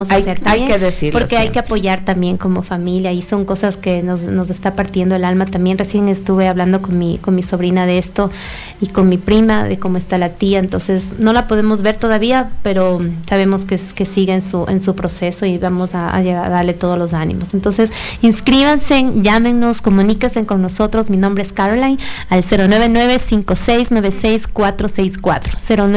hacer también, hay que decirlo porque siempre. hay que apoyar también como familia y son cosas que nos está partiendo el alma. También recién estuve hablando con mi sobrina de esto y con mi prima de cómo está la tía, entonces no la podemos ver todavía, pero sabemos que sigue en su proceso y vamos a darle todos los ánimos. Entonces inscríbanse, llámenos, comuníquense con nosotros. Mi nombre es Caroline al 099-5696-464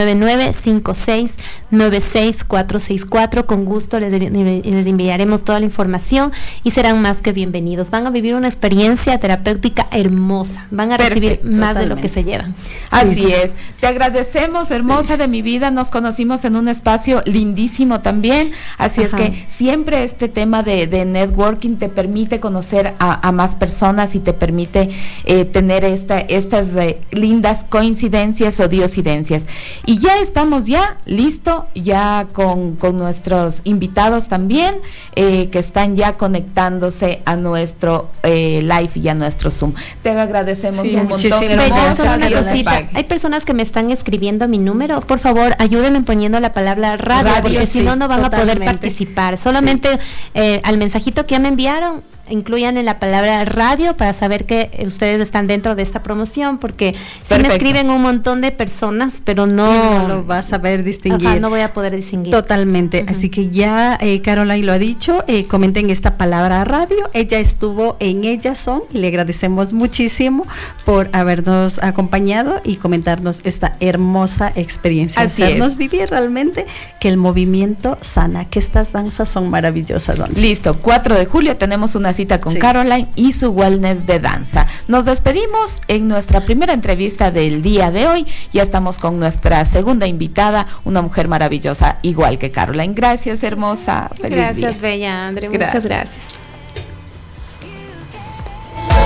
099-5696-464. Con gusto les enviaremos toda la información y serán más que bienvenidos. Van a vivir una experiencia terapéutica hermosa, van a recibir más de lo que se llevan. Así es, te agradecemos, hermosa de mi vida, nos conocimos en un espacio lindísimo también, así es que siempre este tema de networking te permite conocer a más personas y te permite tener estas lindas coincidencias o diosidencias. Y ya estamos listo, ya con nuestros invitados también, que están ya conectándose a nuestro live y a nuestro Zoom. Te agradecemos un montón. Hay personas que me están escribiendo mi número. Por favor, ayúdenme poniendo la palabra radio porque si no van a poder participar. Solamente al mensajito que ya me enviaron, incluyan en la palabra radio para saber que ustedes están dentro de esta promoción, porque si me escriben un montón de personas, pero no lo vas a saber distinguir. No voy a poder distinguir. Totalmente. Así que ya Caroline lo ha dicho, comenten esta palabra radio. Ella estuvo en Ellas Son y le agradecemos muchísimo por habernos acompañado y comentarnos esta hermosa experiencia. Hacernos vivir realmente que el movimiento sana, que estas danzas son maravillosas. Listo, 4 de julio tenemos una cita con Caroline y su wellness de danza. Nos despedimos en nuestra primera entrevista del día de hoy. Ya estamos con nuestra segunda invitada, una mujer maravillosa, igual que Caroline. Gracias, hermosa. Feliz día. Bella Andre. Muchas gracias.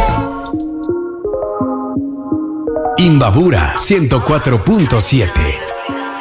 Imbabura 104.7